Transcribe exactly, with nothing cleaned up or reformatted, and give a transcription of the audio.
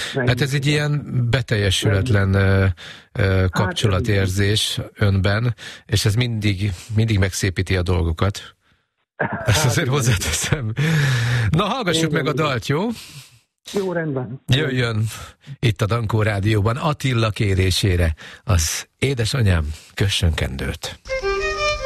Hát ez egy ilyen beteljesületlen kapcsolatérzés önben, és ez mindig, mindig megszépíti a dolgokat. Ezt azért hozzáteszem. Na, hallgassuk meg a dalt, jó? Jó, rendben. Jöjjön itt a Dankó Rádióban Attila kérésére az Édesanyám, kössön kendőt.